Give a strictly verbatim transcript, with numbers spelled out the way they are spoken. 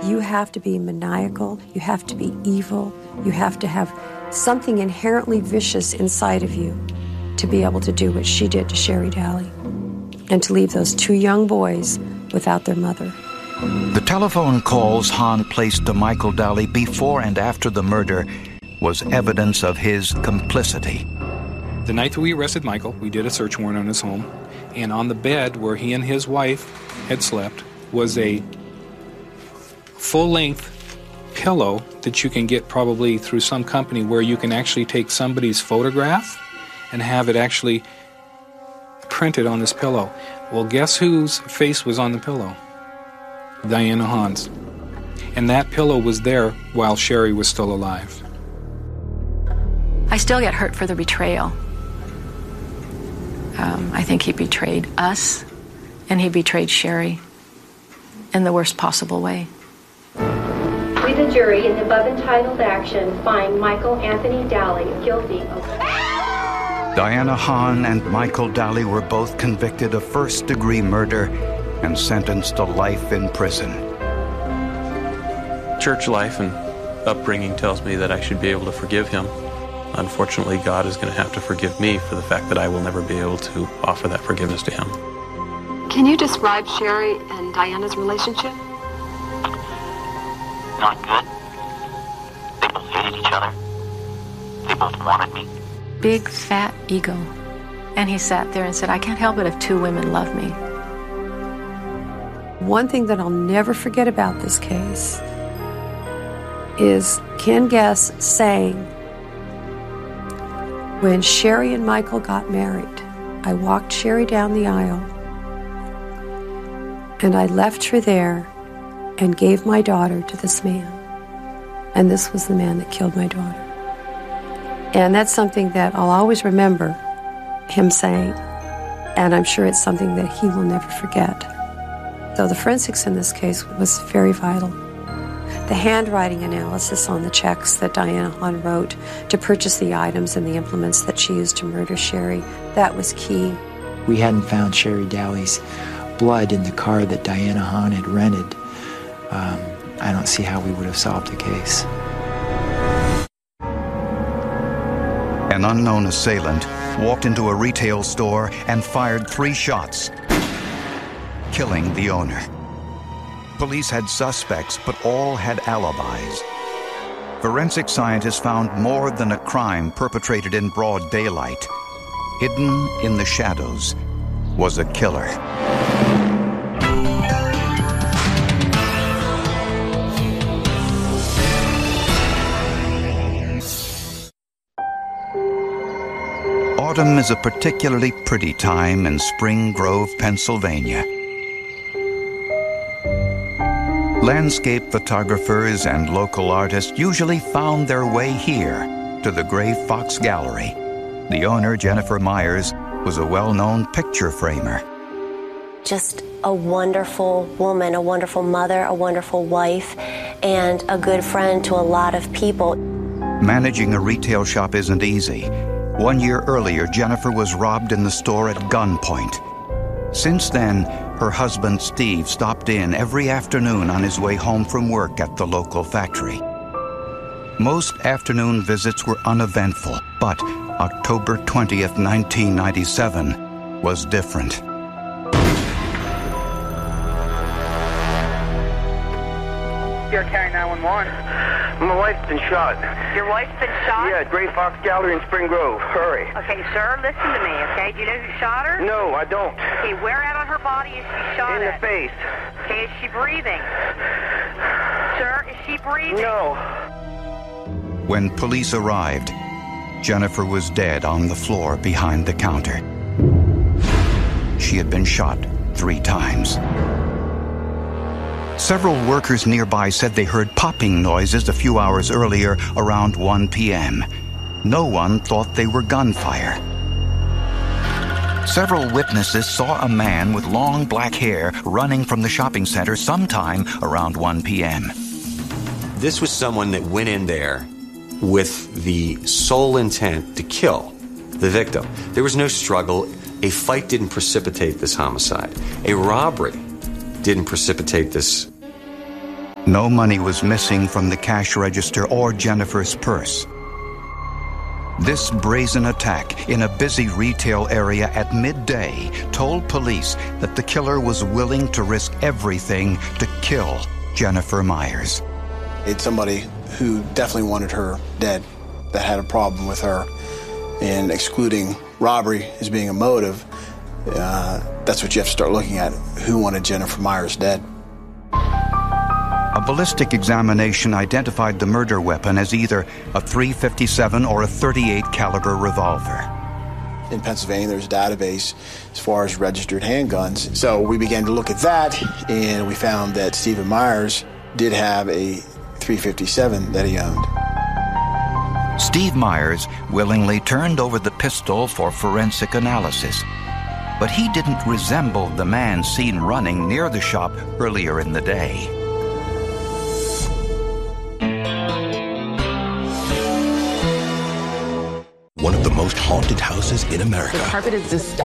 you have to be maniacal, you have to be evil, you have to have something inherently vicious inside of you to be able to do what she did to Sherry Daly and to leave those two young boys without their mother. The telephone calls Hahn placed to Michael Daly before and after the murder was evidence of his complicity. The night that we arrested Michael, we did a search warrant on his home, and on the bed where he and his wife had slept was a full-length pillow that you can get probably through some company where you can actually take somebody's photograph and have it actually printed on this pillow. Well, guess whose face was on the pillow? Diana Hahn's. And that pillow was there while Sherry was still alive. I still get hurt for the betrayal. Um, I think he betrayed us, and he betrayed Sherry in the worst possible way. We, the jury, in the above entitled action, find Michael Anthony Daly guilty of... Diana Hahn and Michael Daly were both convicted of first-degree murder and sentenced to life in prison. Church life and upbringing tells me that I should be able to forgive him. Unfortunately, God is going to have to forgive me for the fact that I will never be able to offer that forgiveness to him. Can you describe Sherry and Diana's relationship? Not good. They both hated each other. They both wanted me. Big, fat ego. And he sat there and said, I can't help it if two women love me. One thing that I'll never forget about this case is Ken Guess saying, when Sherry and Michael got married, I walked Sherry down the aisle and I left her there and gave my daughter to this man. And this was the man that killed my daughter. And that's something that I'll always remember him saying, and I'm sure it's something that he will never forget. So the forensics in this case was very vital. The handwriting analysis on the checks that Diana Hahn wrote to purchase the items and the implements that she used to murder Sherry, that was key. We hadn't found Sherry Daly's blood in the car that Diana Hahn had rented. Um, I don't see how we would have solved the case. An unknown assailant walked into a retail store and fired three shots, killing the owner. Police had suspects, but all had alibis. Forensic scientists found more than a crime perpetrated in broad daylight. Hidden in the shadows was a killer. Autumn is a particularly pretty time in Spring Grove, Pennsylvania. Landscape photographers and local artists usually found their way here to the Gray Fox Gallery. The owner, Jennifer Myers, was a well-known picture framer. Just a wonderful woman, a wonderful mother, a wonderful wife, and a good friend to a lot of people. Managing a retail shop isn't easy. One year earlier, Jennifer was robbed in the store at gunpoint. Since then, her husband, Steve, stopped in every afternoon on his way home from work at the local factory. Most afternoon visits were uneventful, but October twentieth, nineteen ninety-seven was different. You're carrying nine one one. My wife's been shot. Your wife's been shot? Yeah, at Gray Fox Gallery in Spring Grove. Hurry. Okay, sir, listen to me, okay? Do you know who shot her? No, I don't. Okay, where at on her body is she shot in at? In the face. Okay, is she breathing? Sir, is she breathing? No. When police arrived, Jennifer was dead on the floor behind the counter. She had been shot three times. Several workers nearby said they heard popping noises a few hours earlier around one p.m. No one thought they were gunfire. Several witnesses saw a man with long black hair running from the shopping center sometime around one p.m. This was someone that went in there with the sole intent to kill the victim. There was no struggle. A fight didn't precipitate this homicide. A robbery didn't precipitate this No money was missing from the cash register or Jennifer's purse. This brazen attack in a busy retail area at midday told police that the killer was willing to risk everything to kill Jennifer Myers. It's somebody who definitely wanted her dead, that had a problem with her, and excluding robbery as being a motive, uh, that's what you have to start looking at. Who wanted Jennifer Myers dead? A ballistic examination identified the murder weapon as either a three fifty-seven or a thirty-eight caliber revolver. In Pennsylvania, there's a database as far as registered handguns. So we began to look at that, and we found that Stephen Myers did have a three fifty-seven that he owned. Steve Myers willingly turned over the pistol for forensic analysis, but he didn't resemble the man seen running near the shop earlier in the day. One of the most haunted houses in America. The carpet is just